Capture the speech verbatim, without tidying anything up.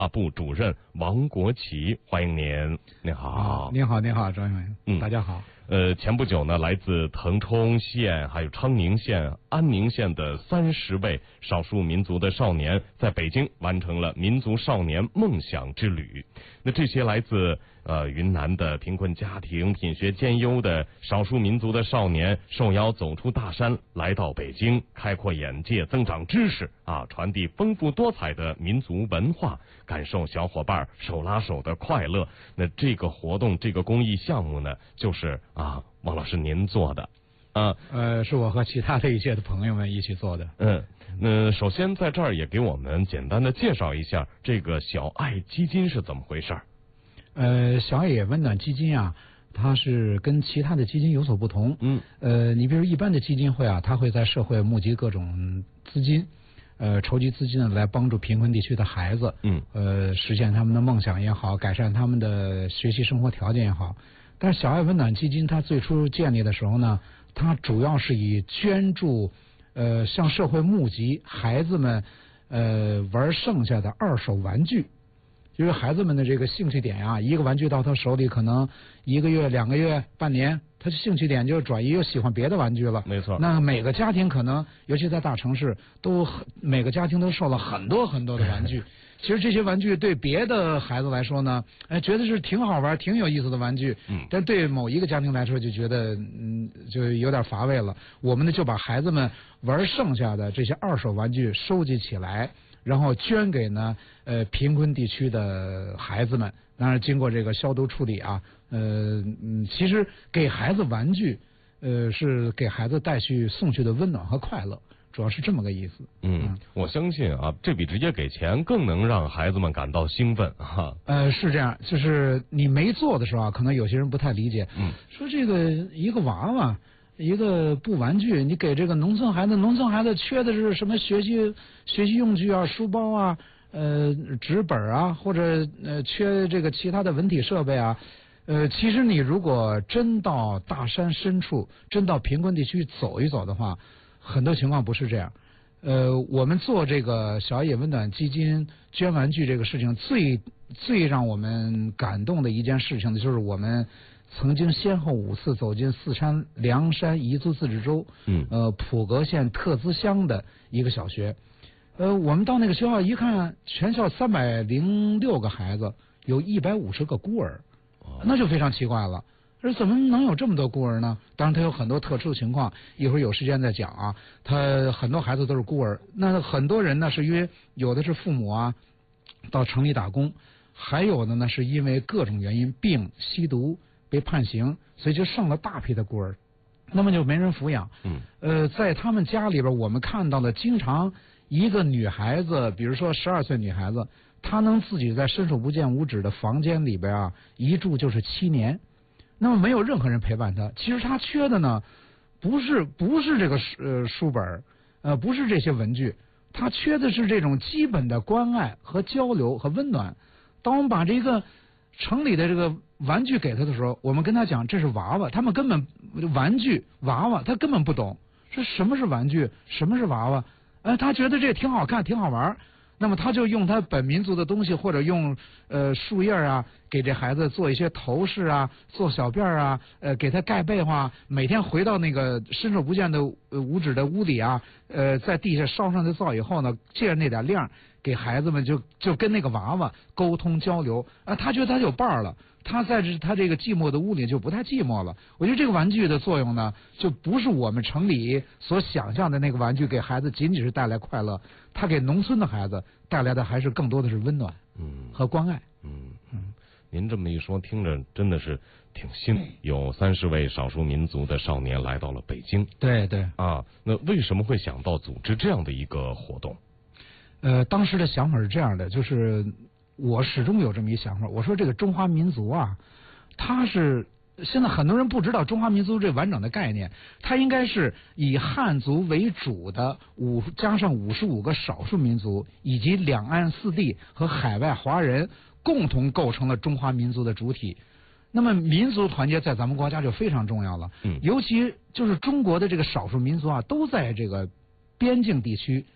部主任王国奇，欢迎您。您好。 您好，您好，张永明。嗯，大家好。 呃，前不久呢，来自腾冲县、还有昌宁县、安宁县的三十位少数民族的少年，在北京完成了民族少年梦想之旅。那这些来自呃云南的贫困家庭、品学兼优的少数民族的少年，受邀走出大山，来到北京，开阔眼界，增长知识啊，传递丰富多彩的民族文化，感受小伙伴手拉手的快乐。那这个活动，这个公益项目呢，就是啊，王老师您做的，啊， 呃，是我和其他的一些的朋友们一起做的。 嗯，那首先在这儿也给我们简单的介绍一下这个小爱基金是怎么回事。 呃，小爱也温暖基金啊，它是跟其他的基金有所不同。嗯，呃，你比如一般的基金会啊，它会在社会募集各种资金。呃，筹集资金来帮助贫困地区的孩子，嗯，呃，实现他们的梦想也好，改善他们的学习生活条件也好。但是小爱温暖基金它最初建立的时候呢，它主要是以捐助，呃，向社会募集孩子们，呃，玩剩下的二手玩具。因为孩子们的这个兴趣点啊，一个玩具到他手里可能一个月、两个月、半年，他的兴趣点就转移，又喜欢别的玩具了。没错。那每个家庭可能，尤其在大城市，都每个家庭都受了很多很多的玩具。其实这些玩具对别的孩子来说呢，哎，觉得是挺好玩、挺有意思的玩具。嗯。但对某一个家庭来说，就觉得嗯，就有点乏味了。我们呢，就把孩子们玩剩下的这些二手玩具收集起来。然后捐给呢，呃，贫困地区的孩子们，当然经过这个消毒处理啊，呃，嗯，其实给孩子玩具，呃，是给孩子带去送去的温暖和快乐，主要是这么个意思。 嗯，嗯我相信啊，这比直接给钱更能让孩子们感到兴奋哈。 呃，是这样，就是你没做的时候啊，可能有些人不太理解，嗯，说这个一个娃娃。一个布玩具，你给这个农村孩子，农村孩子缺的是什么学习学习用具啊、书包啊、呃纸本啊，或者呃缺这个其他的文体设备啊。呃，其实你如果真到大山深处，真到贫困地区走一走的话，很多情况不是这样。呃，我们做这个小爱温暖基金捐玩具这个事情，最最让我们感动的一件事情呢，就是我们。曾经先后五次走进四川凉山彝族自治州，嗯，呃，普格县特资乡的一个小学，呃，我们到那个学校一看，全校三百零六个孩子，有一百五十个孤儿，那就非常奇怪了。说怎么能有这么多孤儿呢？当然，他有很多特殊的情况，一会儿有时间再讲啊。他很多孩子都是孤儿，那很多人呢是因为有的是父母啊到城里打工，还有的呢是因为各种原因病、吸毒。被判刑，所以就剩了大批的孤儿，那么就没人抚养。嗯，呃，在他们家里边，我们看到了经常一个女孩子，比如说十二岁女孩子，她能自己在伸手不见五指的房间里边啊，一住就是七年，那么没有任何人陪伴她。其实她缺的呢，不是不是这个呃书本，呃，不是这些文具，她缺的是这种基本的关爱和交流和温暖。当我们把这个城里的这个玩具给他的时候，我们跟他讲这是娃娃，他们根本玩具娃娃他根本不懂，说什么是玩具，什么是娃娃，呃，他觉得这挺好看，挺好玩，那么他就用他本民族的东西，或者用呃树叶啊，给这孩子做一些头饰啊，做小辫啊，呃，给他盖被啊，每天回到那个伸手不见的五指的屋里啊，呃，在地下烧上的灶以后呢，借着那点亮。给孩子们就就跟那个娃娃沟通交流啊，他觉得他有伴儿了，他在这他这个寂寞的屋里就不太寂寞了。我觉得这个玩具的作用呢，就不是我们城里所想象的那个玩具给孩子仅仅是带来快乐，他给农村的孩子带来的还是更多的是温暖，嗯，和关爱。 嗯嗯，您这么一说，听着真的是挺心疼。有三十位少数民族的少年来到了北京。 对对啊，那为什么会想到组织这样的一个活动？ 呃，当时的想法是这样的，就是我始终有这么一想法，我说这个中华民族啊，它是现在很多人不知道中华民族这完整的概念，它应该是以汉族为主的五加上五十五个少数民族以及两岸四地和海外华人共同构成了中华民族的主体。那么民族团结在咱们国家就非常重要了，嗯，尤其就是中国的这个少数民族啊，都在这个边境地区。